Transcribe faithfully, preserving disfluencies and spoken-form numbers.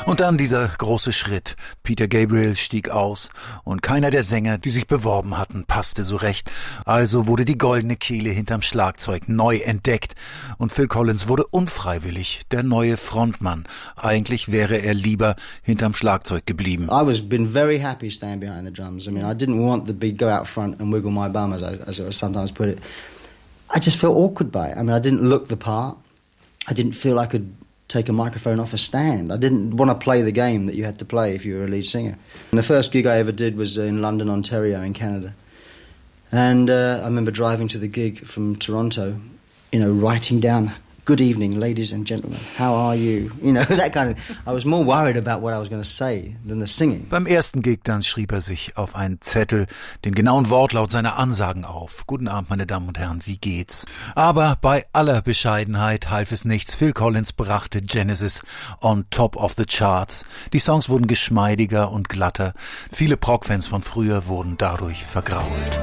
Und dann dieser große Schritt. Peter Gabriel stieg aus und keiner der Sänger, die sich beworben hatten, passte so recht. Also wurde die goldene Kehle hinterm Schlagzeug neu entdeckt und Phil Collins wurde unfreiwillig der neue Frontmann. Eigentlich wäre er lieber hinterm Schlagzeug geblieben. I was been very happy staying behind the drums. I mean, I didn't want the big go out front and wiggle my bum, as I, as I sometimes put it. I just felt awkward by it. I mean, I didn't look the part. I didn't feel I could take a microphone off a stand. I didn't want to play the game that you had to play if you were a lead singer. And the first gig I ever did was in London, Ontario, in Canada. And uh, I remember driving to the gig from Toronto, you know, writing down, "Good evening, ladies and gentlemen. How are you?" You know, that kind of... I was more worried about what I was going to say than the singing. Beim ersten Gig dann schrieb er sich auf einen Zettel den genauen Wortlaut seiner Ansagen auf. Guten Abend, meine Damen und Herren, wie geht's? Aber bei aller Bescheidenheit half es nichts. Phil Collins brachte Genesis on top of the charts. Die Songs wurden geschmeidiger und glatter. Viele Prog-Fans von früher wurden dadurch vergrault.